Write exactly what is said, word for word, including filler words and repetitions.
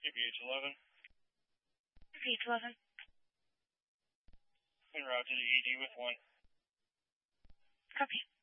K B H eleven. K B H eleven. En route to the E D with one. Copy.